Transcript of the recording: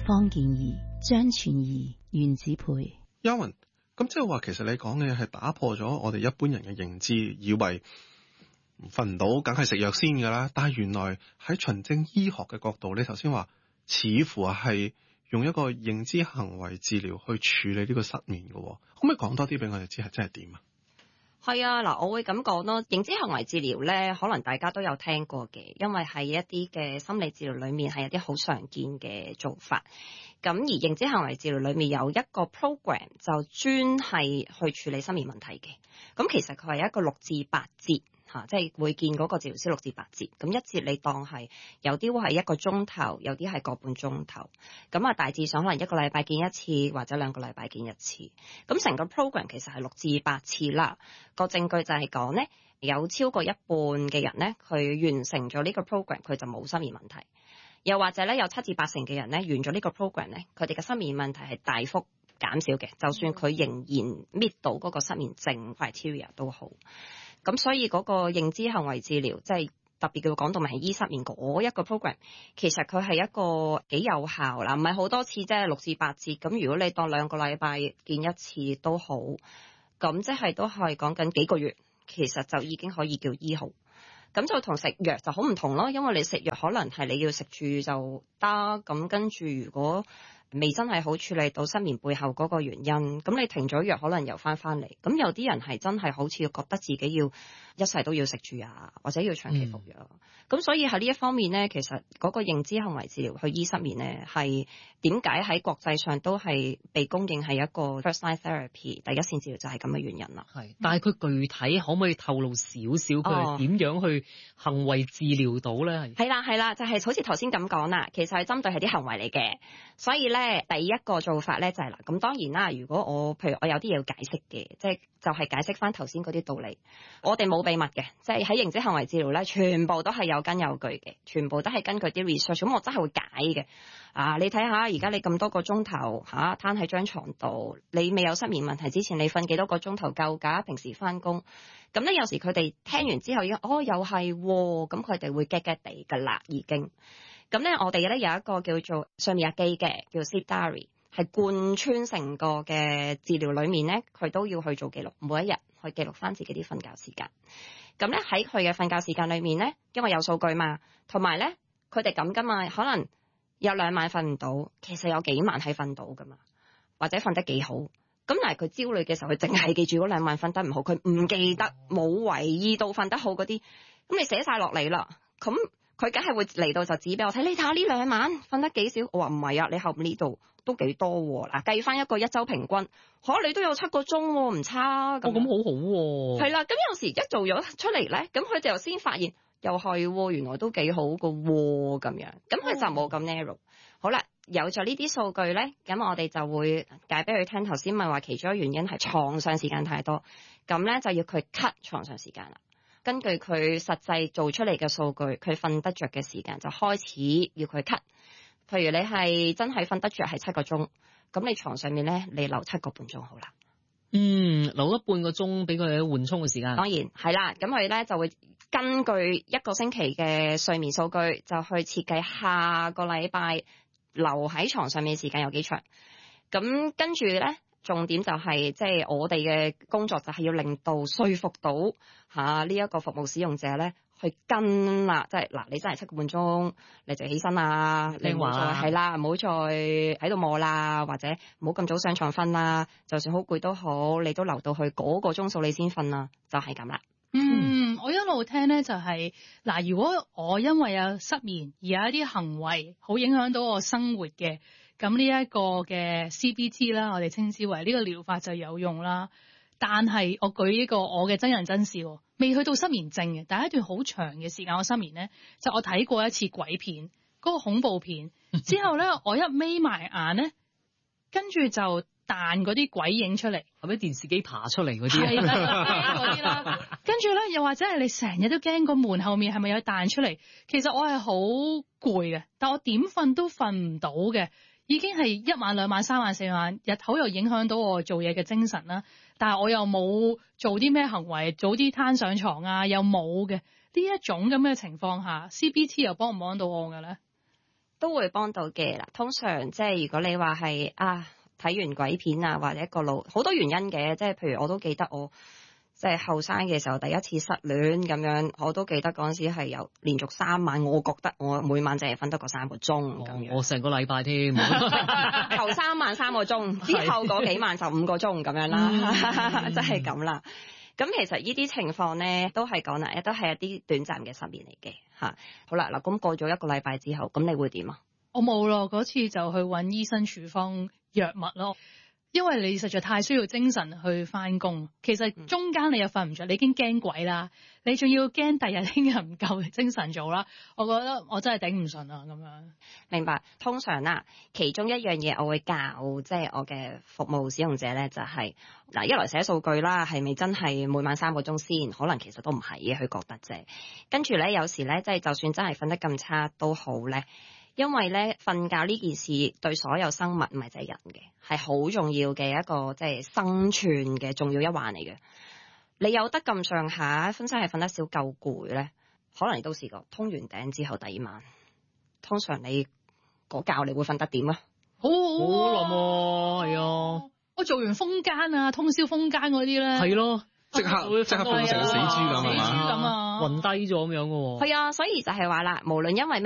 方健儀、張全儀、袁子培。 嘉雲，咁即係話，其實你講嘅係打破咗我哋一般人嘅認知，以為瞓唔到梗係食藥先㗎啦。但係原來喺循證醫學嘅角度，你頭先話似乎係用一個認知行為治療去處理呢個失眠嘅，可唔可以講多啲俾我哋知係真係點啊？ 係啊，嗱，我會咁講咯。認知行為治療咧，可能大家都有聽過嘅，因為喺一啲嘅心理治療裏面係一啲好常見嘅做法。咁而認知行為治療裏面有一個 program 就專係去處理失眠問題嘅。咁其實佢係一個6至8節。即係會見嗰個治療師6至8節，咁一節你當係有啲會係1個鐘頭，有啲係個半鐘頭，咁啊大致上可能1個禮拜見一次或者2個禮拜見一次，咁成個 program 其實係6至8次啦。個證據就係講咧，有超過一半嘅人咧，佢完成咗呢個 program， 佢就冇失眠問題，又或者咧有7至8成嘅人咧，完咗呢個 program 咧，佢哋嘅失眠問題係大幅減少嘅，就算佢仍然搣到嗰個失眠症 criteria 都好。咁所以嗰個認知行為治療，即係特別叫講到明係醫失眠嗰一個 program， 其實佢係一個幾有效啦，唔係好多次，即係6至8節。咁如果你當2個禮拜見一次都好，咁即係都係講緊幾個月，其實就已經可以叫醫好。咁就同食藥就好唔同咯，因為你食藥可能係你要食住就得，咁跟住如果未真係好處理到失眠背後嗰個原因，咁你停咗藥可能又翻嚟。咁有啲人係真係好似覺得自己要一世都要食住啊，或者要長期服藥。咁所以喺呢一方面咧，其實嗰個認知行為治療去醫失眠咧，係點解喺國際上都係被公認係一個 first line therapy 第一線治療，就係咁嘅原因啦。 係，但係佢具體可唔可以透露少少佢點樣去行為治療到咧？ 係啦，就係好似頭先咁講啦，其實係針對係啲行為嚟嘅，所以咧第一個做法咧就係啦，咁當然啦，如果譬如我有啲嘢要解釋嘅，即係就係解釋翻頭先嗰啲道理。我哋冇秘密嘅，即係喺認知行為治療咧，全部都係有根有據嘅，全部都係根據啲 research。咁我真係會解嘅。你睇下而家你咁多個鐘頭攤喺張床度，你未有失眠問題之前，你瞓幾多個鐘頭夠㗎？平時翻工咁咧，有時佢哋聽完之後已經又係喎，咁佢哋會 get 地㗎啦，已經。咁咧，我哋咧有一個叫做睡眠日記嘅，叫 Sleep Diary， 係貫穿成個嘅治療裡面咧，佢都要去做記錄，每一日去記錄翻自己啲瞓覺時間。咁咧喺佢嘅瞓覺時間裡面咧，因為有數據嘛，同埋咧佢哋咁噶嘛，可能有2晚瞓唔到，其實有幾晚係瞓到噶嘛，或者瞓得幾好。咁但係佢焦慮嘅時候，佢淨係記住嗰2晚瞓得唔好，佢唔記得冇為意到瞓得好嗰啲，咁你寫晒落嚟啦，咁佢梗係會嚟到就指俾我睇，你睇下呢2晚瞓得幾少？我話唔係啊，你後面呢度都幾多喎。嗱，計翻一個1週平均，你都有7個鐘喎，唔差。 咁好好喎。 係啦，咁有時一做咗出嚟咧，咁佢哋又先發現又係喎，原來都幾好個喎咁樣，咁佢就冇咁 narrow。好啦，有咗呢啲數據咧，咁我哋就會解俾佢聽。頭先咪話其中一個原因係床上時間太多，咁咧就要佢 cut 床上時間啦。根據佢實際做出嚟嘅數據，佢瞓得着嘅時間就開始要佢 cut。譬如你係真係瞓得着係7個鐘，咁你床上面咧你留7個半鐘好啦。 留咗半個鐘俾佢緩衝嘅時間。 當然係啦，咁佢咧就會根據1個星期嘅睡眠數據，就去設計下個禮拜留喺床上面嘅時間有幾長。咁跟住咧。重點就係即係我哋嘅工作就係要令到說服到呢一個服務使用者咧去跟啦，即係嗱，你真係7個半鐘，你就起身啦，你唔好再係啦，唔好再喺度摸啦，或者唔好咁早上床瞓啦，就算好攰都好，你都留到去嗰個鐘數你先瞓啦，就係咁啦。 我一路聽咧就係如果我因為有失眠而有一啲行為好影響到我生活嘅。咁呢一個嘅 CBT 啦，我哋稱之為呢個療法就有用啦。但係我舉呢個我嘅真人真事，未去到失眠症嘅，但係一段好長嘅時間我失眠咧，就我睇過一次鬼片，嗰個恐怖片之後咧，我一眯埋眼咧，跟住就彈嗰啲鬼影出嚟， 係咪電視機爬出嚟嗰啲？ 係啦，嗰啲啦。跟住咧，又或者係你成日都驚個門後面係咪有彈出嚟？其實我係好攰嘅，但我點瞓都瞓唔到嘅。已經係1晚、2晚、3晚、4晚，日頭又影響到我做嘢嘅精神啦。但係我又冇做啲咩行為，早啲攤上床啊，又冇嘅。呢一種咁嘅情況下，CBT 又幫唔幫到我嘅咧？ 都會幫到嘅啦。通常即係如果你話係睇完鬼片啊，或者個腦好多原因嘅，即係譬如我都記得我即係後生嘅時候第一次失戀咁樣，我都記得嗰陣時係有連續3晚，我覺得我每晚淨係瞓得個3個鐘咁樣。 我成個禮拜添， 頭3晚3個鐘，之後嗰幾晚就5個鐘咁樣啦，真係咁啦。咁其實呢啲情況咧，都係講啦，都係一啲短暫嘅失眠嚟嘅嚇。好啦，嗱咁過咗1個禮拜之後，咁你會點啊？ 我冇咯，嗰次就去揾醫生處方藥物咯。因為你實在太需要精神去翻工，其實中間你又瞓唔着，你已經驚鬼啦，你仲要驚第日聽日唔夠精神做啦。我覺得我真係頂唔順啊咁樣。 明白。通常啦，其中一樣嘢我會教即係我嘅服務使用者咧，就係嗱，一來寫數據啦，係咪真係每晚3個鐘先？可能其實都唔係嘅，佢覺得啫。跟住咧，有時咧，即係就算真係瞓得咁差都好咧。因為咧，瞓覺呢件事對所有生物唔係淨係人嘅，係好重要嘅一個即係生存嘅重要一環嚟嘅。你有得咁上下，真係瞓得少夠攰咧，可能你都試過通完頂之後第2晚，通常你嗰覺你會瞓得點啊？ 好冧喎，係啊！ 我做完風間啊，通宵風間嗰啲咧， 係咯， 即刻變成死豬咁係嘛？ 咁啊， 暈低咗咁樣嘅喎。 係啊，所以就係話啦，無論因為